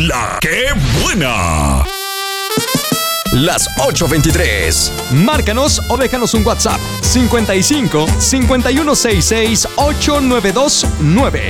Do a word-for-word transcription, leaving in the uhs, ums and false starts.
¡La qué buena! Las ocho veintitrés. Márcanos o déjanos un WhatsApp cincuenta y cinco, cincuenta y uno sesenta y seis, ochocientos noventa y dos nueve.